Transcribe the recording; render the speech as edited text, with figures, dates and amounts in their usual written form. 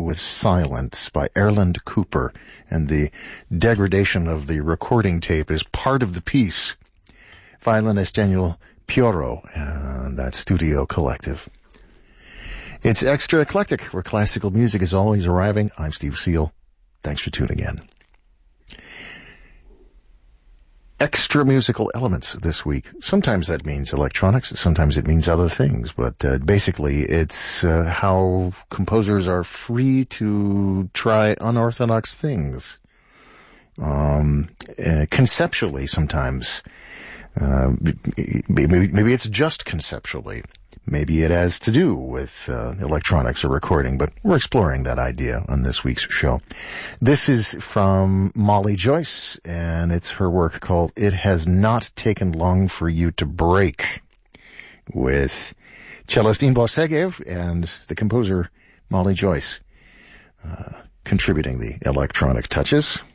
with Silence by Erland Cooper, and the degradation of the recording tape is part of the piece. Violinist Daniel Pioro, and that Studio Collective. It's Extra Eclectic, where classical music is always arriving. I'm Steve Seal. Thanks for tuning in. Extra musical elements this week. Sometimes that means electronics, sometimes it means other things, but basically it's how composers are free to try unorthodox things. Conceptually sometimes. Maybe it's just conceptually. Maybe it has to do with electronics or recording, but we're exploring that idea on this week's show. This is from Molly Joyce, and it's her work called It Has Not Taken Long for You to Break, with cellist Inbo Segev and the composer Molly Joyce contributing the electronic touches.